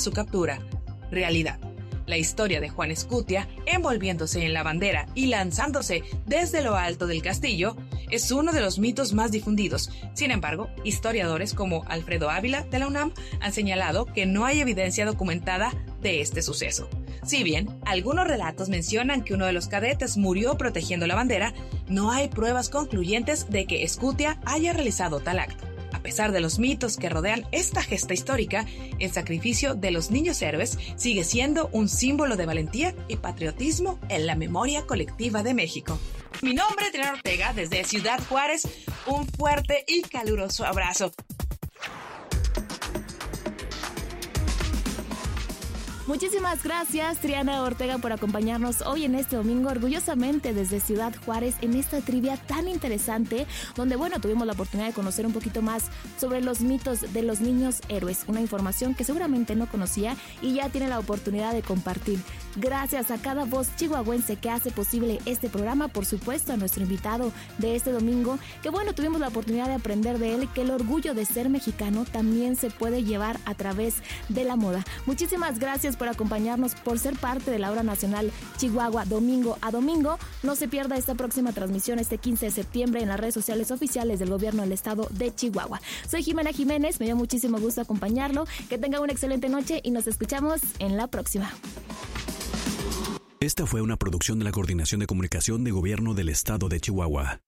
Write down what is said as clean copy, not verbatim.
su captura. Realidad. La historia de Juan Escutia, envolviéndose en la bandera y lanzándose desde lo alto del castillo, es uno de los mitos más difundidos. Sin embargo, historiadores como Alfredo Ávila de la UNAM han señalado que no hay evidencia documentada de este suceso. Si bien algunos relatos mencionan que uno de los cadetes murió protegiendo la bandera, no hay pruebas concluyentes de que Escutia haya realizado tal acto. A pesar de los mitos que rodean esta gesta histórica, el sacrificio de los niños héroes sigue siendo un símbolo de valentía y patriotismo en la memoria colectiva de México. Mi nombre es Triana Ortega, desde Ciudad Juárez. Un fuerte y caluroso abrazo. Muchísimas gracias, Triana Ortega, por acompañarnos hoy en este domingo, orgullosamente desde Ciudad Juárez, en esta trivia tan interesante, donde, tuvimos la oportunidad de conocer un poquito más sobre los mitos de los niños héroes, una información que seguramente no conocía y ya tiene la oportunidad de compartir. Gracias a cada voz chihuahuense que hace posible este programa, por supuesto a nuestro invitado de este domingo, que tuvimos la oportunidad de aprender de él que el orgullo de ser mexicano también se puede llevar a través de la moda. Muchísimas gracias por acompañarnos, por ser parte de la Hora Nacional Chihuahua domingo a domingo. No se pierda esta próxima transmisión este 15 de septiembre en las redes sociales oficiales del gobierno del estado de Chihuahua. Soy Jimena Jiménez, me dio muchísimo gusto acompañarlo. Que tenga una excelente noche y nos escuchamos en la próxima. Esta fue una producción de la Coordinación de Comunicación de Gobierno del Estado de Chihuahua.